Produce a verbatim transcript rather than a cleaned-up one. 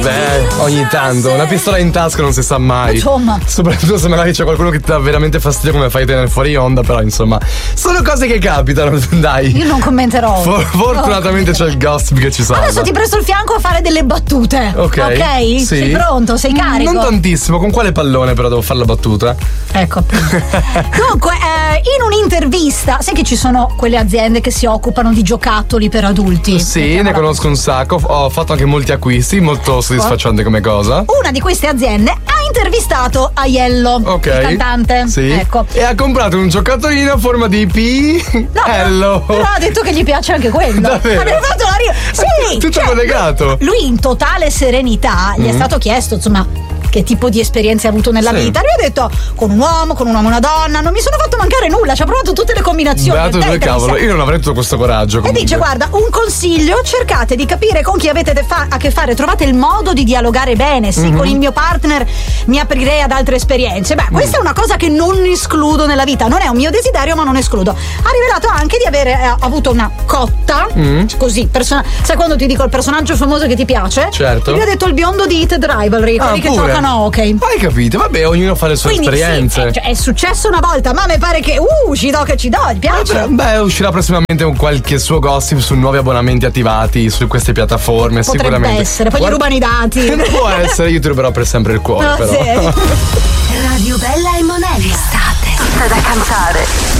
Beh, ogni tanto, una pistola in tasca non si sa mai. Insomma. Soprattutto se magari c'è qualcuno che ti dà veramente fastidio come fai te nel fuori onda, però insomma, sono cose che capitano, dai. Io non commenterò. For- fortunatamente no. C'è il gossip che ci salva. Adesso ti presto il fianco a fare delle battute. Ok. Ok? Sì. Sei pronto? Sei carico? Non tantissimo, con quale pallone però devo fare la battuta? Ecco. Comunque, eh, in un'intervista, sai che ci sono quelle aziende che si occupano di giocattoli per adulti? Sì, ne conosco un sacco, ho fatto anche molti acquisti, molto soddisfacente come cosa. Una di queste aziende ha intervistato Aiello, ok, il cantante. Sì. Ecco. E ha comprato un giocattolino a forma di P. No, Ello. Però ha detto che gli piace anche quello. Davvero? Aveva fatto la ri- Sì, tutto cioè, collegato. Lui in totale serenità gli mm. è stato chiesto, insomma, che tipo di esperienze ha avuto nella sì. vita. Lui ha detto con un uomo, con un uomo e una donna, non mi sono fatto mancare nulla, ci ha provato tutte le combinazioni. Beato due cavolo, io non avrei tutto questo coraggio comunque. E dice guarda, un consiglio, cercate di capire con chi avete fa- a che fare, trovate il modo di dialogare bene. Sì, mm-hmm. con il mio partner mi aprirei ad altre esperienze. Beh, questa mm. è una cosa che non escludo nella vita, non è un mio desiderio ma non escludo. Ha rivelato anche di avere eh, avuto una cotta, mm. così, persona- sai quando ti dico il personaggio famoso che ti piace? Certo. Lui ha detto il biondo di Heated Rivalry, ah, quelli pure. che giocano ok. Hai capito? Vabbè, ognuno fa le sue Quindi, esperienze. Sì, è, cioè, è successo una volta, ma mi pare che uh, ci do che ci do, ti piace? Beh, beh, uscirà prossimamente un qualche suo gossip su nuovi abbonamenti attivati su queste piattaforme. Potrebbe sicuramente essere, poi Guarda, gli rubano i dati. può essere, io ti ruberò per sempre il cuore. No, però. sì. Radio Bella e Monella. Estate. Tutta da cantare.